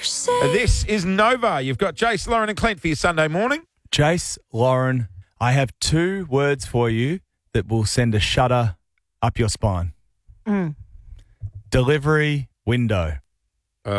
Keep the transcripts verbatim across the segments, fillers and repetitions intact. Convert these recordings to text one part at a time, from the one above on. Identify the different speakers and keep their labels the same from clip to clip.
Speaker 1: This is Nova. You've got Jace, Lauren and Clint for your Sunday morning.
Speaker 2: Jace, Lauren, I have two words for you that will send a shudder up your spine.
Speaker 3: Mm.
Speaker 2: Delivery window.
Speaker 1: Oh,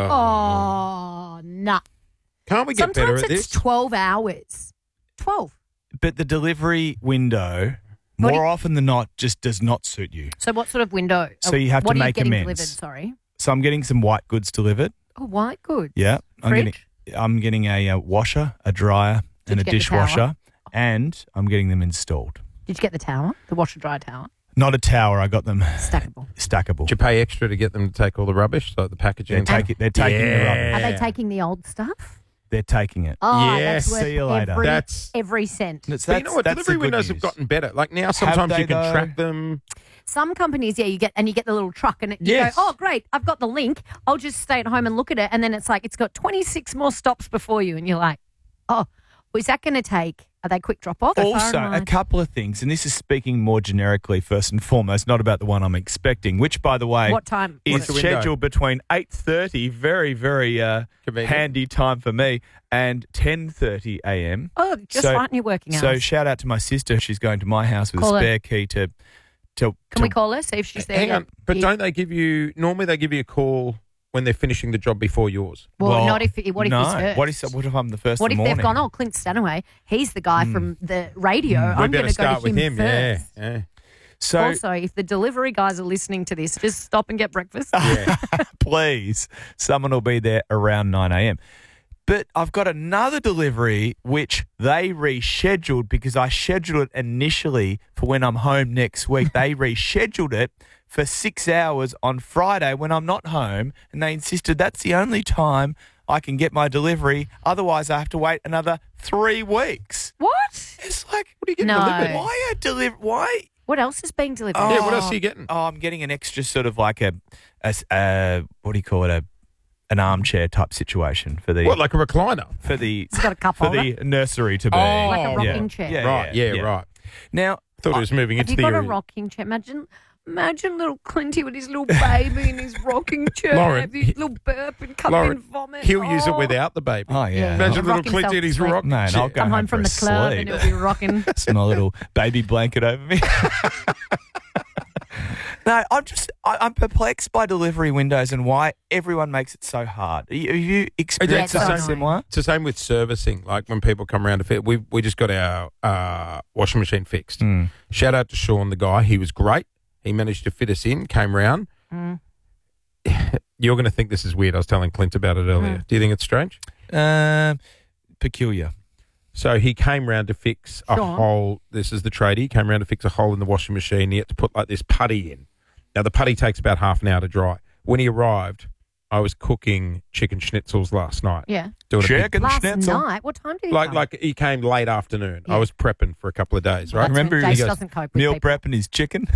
Speaker 3: Oh, nah.
Speaker 1: Can't we get
Speaker 3: Sometimes
Speaker 1: better at
Speaker 3: it's
Speaker 1: this?
Speaker 3: twelve hours. twelve.
Speaker 2: But the delivery window,
Speaker 3: What do
Speaker 2: more
Speaker 3: you-
Speaker 2: often than not, just does not suit you.
Speaker 3: So what sort of window?
Speaker 2: So you have
Speaker 3: what
Speaker 2: to
Speaker 3: are
Speaker 2: make
Speaker 3: you getting
Speaker 2: amends.
Speaker 3: delivered, sorry?
Speaker 2: So I'm getting some white goods delivered.
Speaker 3: Oh, white goods.
Speaker 2: Yeah. I'm
Speaker 3: Fridge?
Speaker 2: getting, I'm getting a, uh washer, a dryer,
Speaker 3: Did
Speaker 2: and
Speaker 3: you
Speaker 2: a
Speaker 3: get the
Speaker 2: dishwasher.
Speaker 3: tower?
Speaker 2: And I'm getting them installed.
Speaker 3: Did you get the tower? The washer dry tower?
Speaker 2: Not a tower. I got them
Speaker 3: Stackable.
Speaker 2: stackable.
Speaker 1: Did you pay extra to get them to take all the rubbish, like the packaging?
Speaker 2: They're, taking, they're taking the
Speaker 1: Yeah.
Speaker 2: rubbish.
Speaker 3: Are they taking the old stuff?
Speaker 2: They're taking it.
Speaker 3: Oh,
Speaker 1: Yes.
Speaker 3: that's worth
Speaker 2: See you later.
Speaker 3: Every,
Speaker 1: That's-
Speaker 3: every cent.
Speaker 2: That's,
Speaker 1: But you know what?
Speaker 2: that's
Speaker 1: Delivery
Speaker 2: the good
Speaker 1: windows have
Speaker 2: news.
Speaker 1: gotten better. Like now, sometimes
Speaker 2: they
Speaker 1: you can
Speaker 2: though?
Speaker 1: track them.
Speaker 3: Some companies, yeah, you get and you get the little truck and it, you
Speaker 1: Yes.
Speaker 3: go, oh, great, I've got the link. I'll just stay at home and look at it. And then it's like, it's got twenty-six more stops before you. And you're like, oh, well, is that going to take, are they quick drop off?
Speaker 2: Also, a couple of things, and this is speaking more generically first and foremost, not about the one I'm expecting, which, by the way,
Speaker 3: What time?
Speaker 2: is
Speaker 1: What's the window?
Speaker 2: scheduled between eight thirty, very, very uh,
Speaker 1: Convenient.
Speaker 2: handy time for me, and ten thirty a.m.
Speaker 3: Oh, just
Speaker 2: So-
Speaker 3: right in your working hours.
Speaker 2: So shout out to my sister. She's going to my house with
Speaker 3: Call
Speaker 2: a
Speaker 3: her.
Speaker 2: spare key to... to
Speaker 3: Can
Speaker 2: to,
Speaker 3: we call her, see if she's there?
Speaker 1: Hang
Speaker 3: yet?
Speaker 1: on, but
Speaker 3: You-
Speaker 1: don't they give you? Normally, they give you a call when they're finishing the job before yours.
Speaker 3: Well, not if, what if
Speaker 2: no.
Speaker 3: he's first?
Speaker 2: What if, what if I'm the first
Speaker 3: What
Speaker 2: in
Speaker 3: if
Speaker 2: the
Speaker 3: they've
Speaker 2: morning?
Speaker 3: gone, oh, Clint Stanaway, he's the guy from the radio.
Speaker 1: we
Speaker 3: I'm
Speaker 1: better
Speaker 3: going to go
Speaker 1: start
Speaker 3: to
Speaker 1: with
Speaker 3: him,
Speaker 1: him. Yeah,
Speaker 3: first.
Speaker 1: yeah.
Speaker 2: So
Speaker 3: Also, if the delivery guys are listening to this, just stop and get breakfast.
Speaker 1: yeah.
Speaker 2: please, someone will be there around nine a.m. But I've got another delivery which they rescheduled because I scheduled it initially for when I'm home next week. They rescheduled it for six hours on Friday when I'm not home, and they insisted that's the only time I can get my delivery. Otherwise, I have to wait another three weeks.
Speaker 3: What?
Speaker 2: It's like,
Speaker 1: What are you getting
Speaker 3: No.
Speaker 1: delivered?
Speaker 2: why are deliver? Why?
Speaker 3: What else is being delivered?
Speaker 1: Yeah, what else are you getting?
Speaker 2: Oh, I'm getting an extra sort of like a, a s- uh, what do you call it, a an armchair type situation for the
Speaker 1: What, like a recliner?
Speaker 2: for the
Speaker 3: It's got a cup
Speaker 2: for
Speaker 3: holder.
Speaker 2: the nursery to be.
Speaker 1: Oh.
Speaker 3: Like a
Speaker 1: yeah.
Speaker 3: rocking chair.
Speaker 2: Yeah,
Speaker 1: right. Yeah, right.
Speaker 2: Now,
Speaker 1: Thought it was moving
Speaker 3: Have
Speaker 1: into
Speaker 3: you
Speaker 1: the
Speaker 3: got a
Speaker 1: area.
Speaker 3: rocking chair? Imagine, imagine little Clinty with his little baby in his rocking chair.
Speaker 1: Lauren,
Speaker 3: have his little burp and cup
Speaker 1: Lauren,
Speaker 3: in vomit.
Speaker 1: He'll use it
Speaker 3: Oh.
Speaker 1: without the baby.
Speaker 2: oh yeah,
Speaker 3: Yeah.
Speaker 1: Imagine
Speaker 3: Rock
Speaker 1: little
Speaker 3: himself
Speaker 1: Clint in his
Speaker 3: to sleep.
Speaker 1: rock
Speaker 2: Man,
Speaker 1: chair.
Speaker 2: I'll go
Speaker 3: Come home
Speaker 2: for
Speaker 3: from
Speaker 2: a
Speaker 3: the club
Speaker 2: sleep.
Speaker 3: and he'll be rocking.
Speaker 2: It's my little baby blanket over me. No, I'm just I, I'm perplexed by delivery windows and why everyone makes it so hard. Have you, have you experienced
Speaker 1: Yeah, it's
Speaker 2: something
Speaker 3: so
Speaker 2: similar?
Speaker 1: It's the same with servicing. Like when people come around to fit, we we just got our uh, washing machine fixed.
Speaker 2: Mm.
Speaker 1: Shout out to Sean, the guy. He was great. He managed to fit us in. Came round.
Speaker 3: Mm.
Speaker 1: You're going to think this is weird. I was telling Clint about it earlier.
Speaker 3: Mm.
Speaker 1: Do you think it's strange?
Speaker 2: Um, peculiar.
Speaker 1: So he came round to fix a
Speaker 3: Sean?
Speaker 1: hole. This is the tradie. He came round to fix a hole in the washing machine. He had to put like this putty in. Now the putty takes about half an hour to dry. When he arrived, I was cooking chicken schnitzels last night.
Speaker 3: Yeah.
Speaker 1: Doing a big-
Speaker 2: Chicken
Speaker 3: Last
Speaker 2: schnitzel.
Speaker 3: night. What time did he
Speaker 1: like
Speaker 3: come?
Speaker 1: like he came late afternoon.
Speaker 3: Yeah.
Speaker 1: I was prepping for a couple of days, right?
Speaker 3: That's
Speaker 2: Remember
Speaker 3: when
Speaker 2: he
Speaker 3: Jace
Speaker 2: goes,
Speaker 3: doesn't cope with
Speaker 2: Meal
Speaker 3: people.
Speaker 2: prepping his chicken.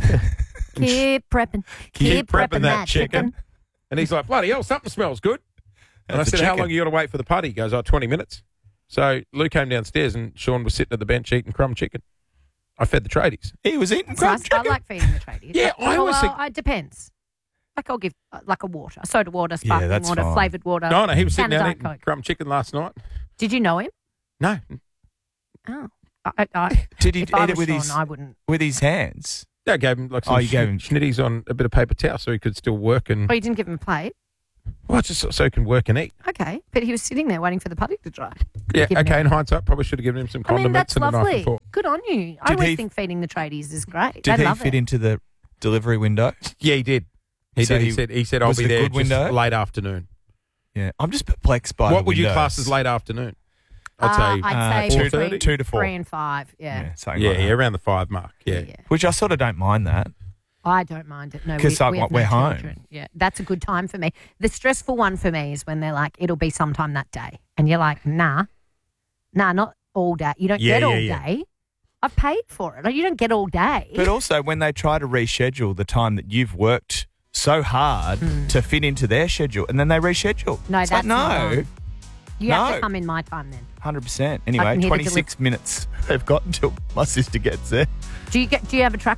Speaker 3: Keep prepping. Keep, prepping, that chicken.
Speaker 1: And he's like, bloody hell, something smells good. And
Speaker 2: That's
Speaker 1: I
Speaker 2: a
Speaker 1: said, how
Speaker 2: chicken.
Speaker 1: long you got to wait for the putty? He goes, oh, twenty minutes. So Lou came downstairs and Sean was sitting at the bench eating crumb chicken. I fed the tradies.
Speaker 2: He was eating
Speaker 3: It's
Speaker 2: crumb
Speaker 3: nice. I
Speaker 2: chicken.
Speaker 3: like feeding the tradies.
Speaker 1: Yeah,
Speaker 3: But-
Speaker 1: I
Speaker 3: well,
Speaker 1: always
Speaker 3: well,
Speaker 1: think-
Speaker 3: It depends. Like I'll give uh, like a water, soda water, sparkling
Speaker 2: that's
Speaker 3: water,
Speaker 2: fine.
Speaker 3: flavoured water.
Speaker 1: No, no, he was sitting
Speaker 3: Can of
Speaker 1: down
Speaker 3: Diet
Speaker 1: eating
Speaker 3: Coke.
Speaker 1: crumb chicken last night.
Speaker 3: Did you know him?
Speaker 1: No.
Speaker 3: Oh. I, I, I,
Speaker 2: Did he
Speaker 3: if I
Speaker 2: eat it
Speaker 3: was
Speaker 2: with
Speaker 3: Sean,
Speaker 2: his
Speaker 3: I wouldn't.
Speaker 2: with his hands?
Speaker 1: Yeah, I gave him like some
Speaker 2: Oh, you gave him-
Speaker 1: schnitties on a bit of paper towel so he could still work and,
Speaker 3: Oh, you didn't give him a plate?
Speaker 1: well, just so, so he can work and eat.
Speaker 3: Okay. But he was sitting there waiting for the putty to dry.
Speaker 1: Yeah,
Speaker 3: Give him-
Speaker 1: okay, in hindsight, probably should have given him some
Speaker 3: I mean,
Speaker 1: condiments
Speaker 3: that's
Speaker 1: and a knife
Speaker 3: lovely.
Speaker 1: and fork.
Speaker 3: Good on you. I
Speaker 2: Did
Speaker 3: always
Speaker 2: he-
Speaker 3: think feeding the tradies is great.
Speaker 2: Did
Speaker 3: they
Speaker 2: he
Speaker 3: love
Speaker 2: fit
Speaker 3: it.
Speaker 2: into the delivery window?
Speaker 1: Yeah, he did. He
Speaker 2: So
Speaker 1: did. He,
Speaker 2: he-
Speaker 1: said, he said, I'll
Speaker 2: was
Speaker 1: be
Speaker 2: it a
Speaker 1: there
Speaker 2: good
Speaker 1: just
Speaker 2: window?
Speaker 1: late afternoon.
Speaker 2: Yeah, I'm just perplexed by
Speaker 1: What
Speaker 2: the
Speaker 1: would you
Speaker 2: windows.
Speaker 1: class as late afternoon?
Speaker 3: Uh,
Speaker 1: I'd say,
Speaker 3: I'd
Speaker 2: uh,
Speaker 3: say
Speaker 2: two-
Speaker 3: between
Speaker 2: two to four.
Speaker 3: Three and five, yeah.
Speaker 2: Yeah, something
Speaker 1: yeah,
Speaker 2: like that.
Speaker 1: yeah, around the five mark. Yeah.
Speaker 3: yeah.
Speaker 2: Which I sort of don't mind that.
Speaker 3: I don't mind it. No,
Speaker 2: 'Cause,
Speaker 3: we,
Speaker 2: like,
Speaker 3: we have
Speaker 2: we're
Speaker 3: no
Speaker 2: home.
Speaker 3: children. Yeah, that's a good time for me. The stressful one for me is when they're like, it'll be sometime that day. And you're like, nah, nah, not all day. You don't
Speaker 1: Yeah,
Speaker 3: get all
Speaker 1: yeah, yeah.
Speaker 3: day. I've paid for it. You don't get all day.
Speaker 2: But also, when they try to reschedule the time that you've worked so hard to fit into their schedule, and then they reschedule.
Speaker 3: No,
Speaker 2: It's
Speaker 3: that's
Speaker 2: like,
Speaker 3: not
Speaker 2: no,
Speaker 3: on. you have
Speaker 2: no.
Speaker 3: to come in my time then.
Speaker 2: one hundred percent.
Speaker 3: I
Speaker 2: Anyway,
Speaker 3: can hear the
Speaker 2: twenty-six minutes they've got until my sister gets there.
Speaker 3: Do you get? Do you have a tracker?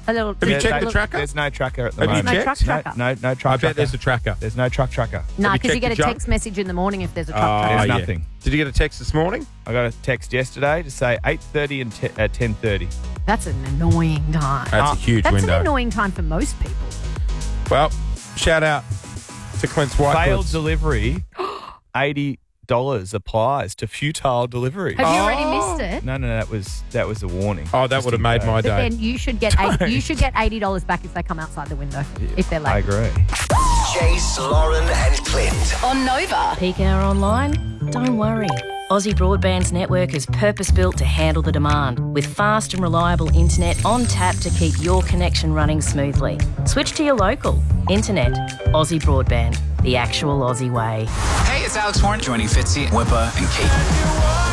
Speaker 3: A little.
Speaker 1: Have you
Speaker 2: Yeah,
Speaker 1: checked
Speaker 2: no-
Speaker 1: the tracker?
Speaker 2: There's no tracker at the
Speaker 1: Have you
Speaker 2: moment.
Speaker 3: No truck
Speaker 1: checked?
Speaker 3: tracker.
Speaker 2: No, no, no truck
Speaker 1: I bet
Speaker 2: tracker.
Speaker 1: there's a tracker.
Speaker 2: There's no truck tracker.
Speaker 3: No,
Speaker 1: Have you
Speaker 3: because you
Speaker 1: checked
Speaker 3: get a
Speaker 1: your junk?
Speaker 3: text message in the morning if there's a truck
Speaker 1: Oh,
Speaker 3: tracker.
Speaker 2: There's
Speaker 1: yeah.
Speaker 2: nothing.
Speaker 1: Did you get a text this morning?
Speaker 2: I got a text yesterday to say eight thirty and te- uh, ten thirty.
Speaker 3: That's an annoying time.
Speaker 1: That's
Speaker 2: Ah,
Speaker 1: a huge
Speaker 3: That's
Speaker 1: window.
Speaker 3: an annoying time for most people.
Speaker 1: Well, shout out to Clint's White
Speaker 2: Failed
Speaker 1: Goods.
Speaker 2: delivery, eighty dollars applies to futile delivery.
Speaker 3: Have you
Speaker 1: Oh.
Speaker 3: already missed it?
Speaker 2: No, no, that was that was a warning.
Speaker 1: Oh, that
Speaker 2: Just
Speaker 1: would have
Speaker 2: in
Speaker 1: made
Speaker 2: case.
Speaker 1: my
Speaker 3: But
Speaker 1: day.
Speaker 3: then you should get eight, you should get eighty dollars back if they come outside the window if they're
Speaker 2: I
Speaker 3: late.
Speaker 2: agree.
Speaker 4: Jace, Lauren, and Clint.
Speaker 5: On Nova. Peak hour online? Don't worry. Aussie Broadband's network is purpose-built to handle the demand, with fast and reliable internet on tap to keep your connection running smoothly. Switch to your local. Internet. Aussie Broadband. The actual Aussie way.
Speaker 6: Hey, it's Alex Horn joining Fitzy, Whipper, and Kate.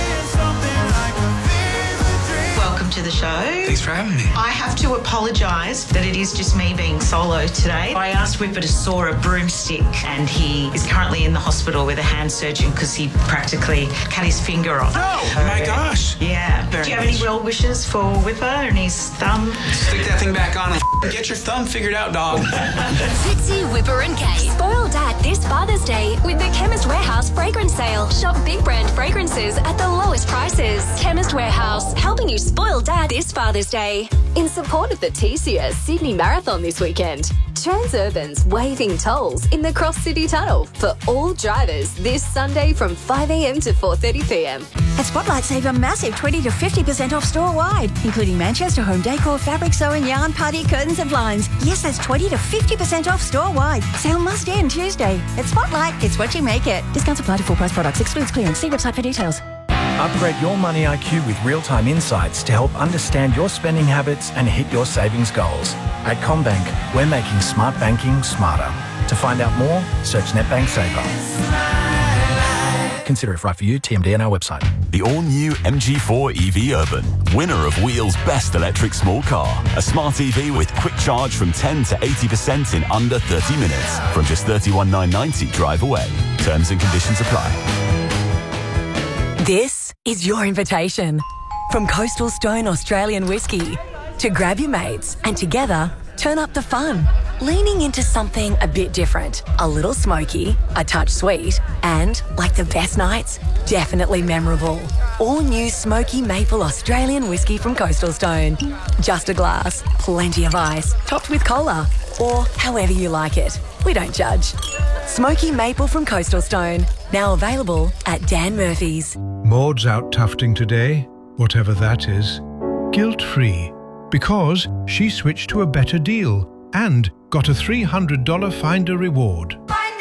Speaker 7: Welcome to the show.
Speaker 6: Thanks for having me.
Speaker 7: I have to apologise that it is just me being solo today. I asked Whipper to saw a broomstick and he is currently in the hospital with a hand surgeon because he practically cut his finger off.
Speaker 6: Oh, my gosh.
Speaker 7: Yeah.
Speaker 6: Very
Speaker 7: Do you have any
Speaker 6: nice.
Speaker 7: well wishes for Whipper and his thumb?
Speaker 6: Stick that thing back on and get your thumb figured out, dog.
Speaker 8: Fitzy, Whipper and Kate. Spoil Dad this Father's Day with the Chemist Warehouse fragrance sale. Shop big brand fragrances at the lowest prices. Chemist Warehouse, helping you spoil Dad this Father's Day. In support of the T C S Sydney Marathon this weekend, Transurban's waiving tolls in the Cross City Tunnel for all drivers this Sunday from five a.m. to four thirty p.m.
Speaker 9: At Spotlight, save a massive twenty to fifty percent off store-wide, including Manchester home decor, fabric sewing, yarn, party, curtains and blinds. Yes, that's twenty to fifty percent off store-wide. Sale must end Tuesday. At Spotlight, it's what you make it. Discounts apply to full-price products. Excludes clearance. See website for details.
Speaker 10: Upgrade your money I Q with real-time insights to help understand your spending habits and hit your savings goals. At CommBank, we're making smart banking smarter. To find out more, search NetBank Saver. Consider if right for you. T M D on our website.
Speaker 11: The all-new M G four E V Urban, winner of Wheel's Best Electric Small Car. A smart E V with quick charge from ten to eighty percent in under thirty minutes. From just thirty-one thousand nine hundred ninety drive away. Terms and conditions apply.
Speaker 9: This is your invitation from Coastal Stone Australian Whiskey to grab your mates and together turn up the fun. Leaning into something a bit different, a little smoky, a touch sweet, and, like the best nights, definitely memorable. All new Smoky Maple Australian Whiskey from Coastal Stone. Just a glass, plenty of ice, topped with cola, or however you like it. We don't judge. Smoky Maple from Coastal Stone, now available at Dan Murphy's.
Speaker 12: Maud's out tufting today, whatever that is, guilt-free, because she switched to a better deal and got a three hundred dollars Finder reward.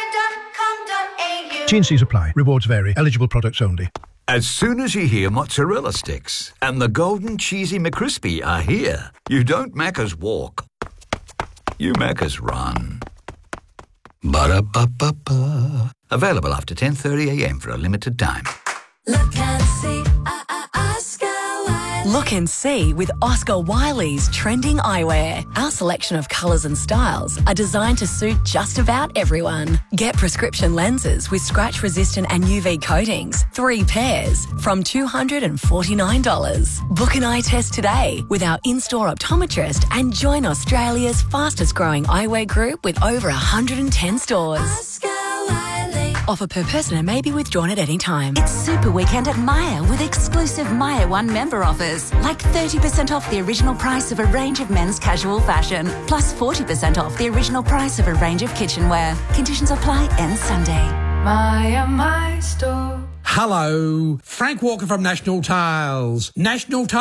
Speaker 12: T and C's apply. Rewards vary. Eligible products only.
Speaker 13: As soon as you hear mozzarella sticks and the golden cheesy McCrispy are here, you don't Macca's walk. You Macca's run. Ba-da-ba-ba-ba. Available after ten thirty a.m. for a limited time.
Speaker 9: Look and see, uh, uh, Oscar Wiley. Look and see with Oscar Wiley's trending eyewear. Our selection of colours and styles are designed to suit just about everyone. Get prescription lenses with scratch-resistant and U V coatings, three pairs, from two hundred forty-nine dollars. Book an eye test today with our in-store optometrist and join Australia's fastest-growing eyewear group with over one hundred ten stores. Oscar Wiley. Offer per person and may be withdrawn at any time.
Speaker 14: It's Super Weekend at Myer with exclusive Myer One member offers, like thirty percent off the original price of a range of men's casual fashion, plus forty percent off the original price of a range of kitchenware. Conditions apply end Sunday.
Speaker 15: Myer, my store.
Speaker 16: Hello, Frank Walker from National Tiles. National Tiles.